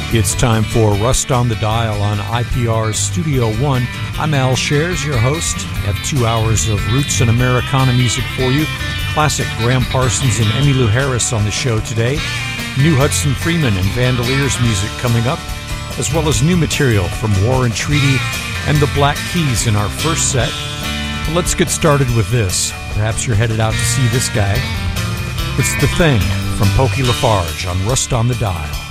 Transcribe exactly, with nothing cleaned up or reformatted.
It's time for Rust on the Dial on I P R's Studio One. I'm Al Shares, your host. I have two hours of roots and Americana music for you. Classic Graham Parsons and Emmylou Harris on the show today. New Hudson Freeman and Vandaliers music coming up, as well as new material from War and Treaty and the Black Keys in our first set. But let's get started with this. Perhaps you're headed out to see this guy. It's The Thing from Pokey LaFarge on Rust on the Dial.